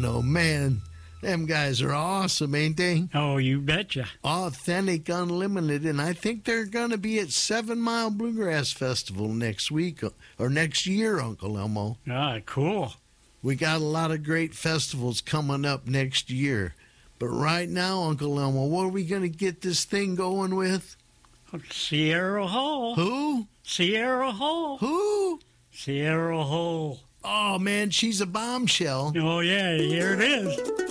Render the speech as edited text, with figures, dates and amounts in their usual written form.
know, man, them guys are awesome, ain't they? Oh, you betcha. Authentic Unlimited, and I think they're going to be at 7 Mile Bluegrass Festival next week or next year, Uncle Elmo. Ah, cool. We got a lot of great festivals coming up next year. But right now, Uncle Elmo, what are we going to get this thing going with? Sierra Hall. Who? Sierra Hall. Who? Sierra Hall. Oh, man, she's a bombshell. Oh, yeah, here it is.